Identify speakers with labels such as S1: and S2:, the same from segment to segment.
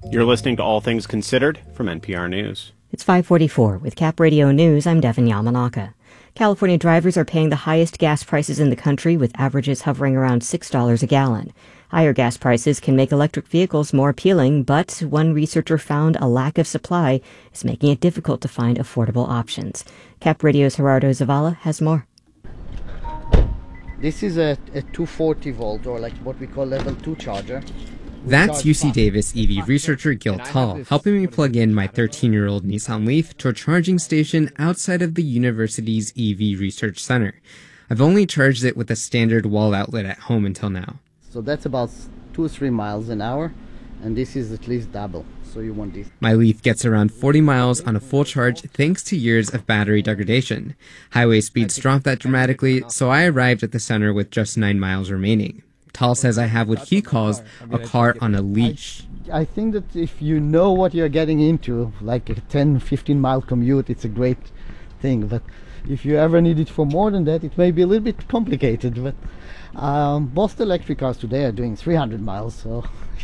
S1: You're listening to All Things Considered from NPR News.
S2: It's 5:44 with Cap Radio News. I'm Devin Yamanaka. California drivers are paying the highest gas prices in the country, with averages hovering around $6 a gallon. Higher gas prices can make electric vehicles more appealing, but one researcher found a lack of supply is making it difficult to find affordable options. Cap Radio's Gerardo Zavala has more.
S3: This is a 240 volt, or like what we call level 2 charger.
S4: That's UC Davis EV researcher Gil Tall helping me plug in my 13-year-old Nissan Leaf to a charging station outside of the university's EV Research Center. I've only charged it with a standard wall outlet at home until now.
S3: So that's about 2 or 3 miles an hour, and this is at least double. So you want this.
S4: My Leaf gets around 40 miles on a full charge thanks to years of battery degradation. Highway speeds drop that dramatically, so I arrived at the center with just 9 miles remaining. Tall says I have what he calls a car on a leash.
S3: I think that if you know what you're getting into, like a 10-15 mile commute, it's a great thing. But if you ever need it for more than that, it may be a little bit complicated. But most electric cars today are doing 300 miles, so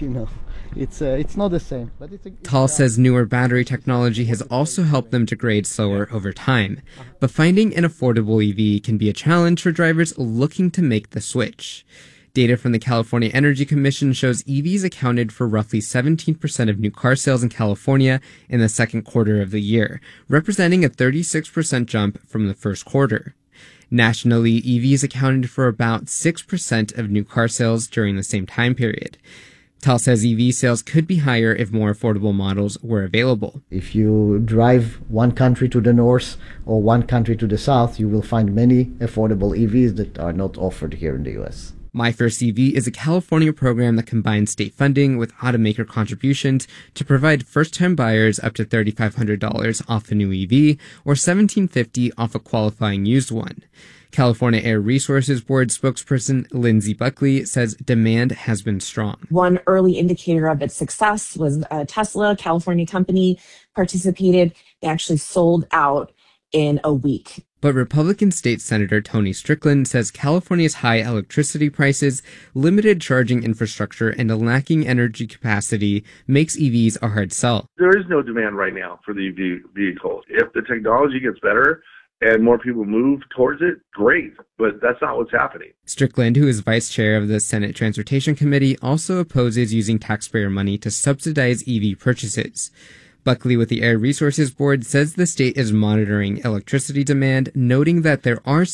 S3: it's not the same. But
S4: Tall says newer battery technology has also helped them degrade slower over time. But finding an affordable EV can be a challenge for drivers looking to make the switch. Data from the California Energy Commission shows EVs accounted for roughly 17% of new car sales in California in the second quarter of the year, representing a 36% jump from the first quarter. Nationally, EVs accounted for about 6% of new car sales during the same time period. Tall says EV sales could be higher if more affordable models were available.
S3: If you drive one country to the north or one country to the south, you will find many affordable EVs that are not offered here in the U.S.
S4: My First EV is a California program that combines state funding with automaker contributions to provide first-time buyers up to $3,500 off a new EV or $1,750 off a qualifying used one. California Air Resources Board spokesperson Lindsay Buckley says demand has been strong.
S5: One early indicator of its success was Tesla, a California company, participated. They actually sold out in a week.
S4: But Republican State Senator Tony Strickland says California's high electricity prices, limited charging infrastructure, and a lacking energy capacity makes EVs a hard sell.
S6: There is no demand right now for the EV vehicles. If the technology gets better and more people move towards it, great, but that's not what's happening.
S4: Strickland, who is vice chair of the Senate Transportation Committee, also opposes using taxpayer money to subsidize EV purchases. Buckley with the Air Resources Board says the state is monitoring electricity demand, noting that there are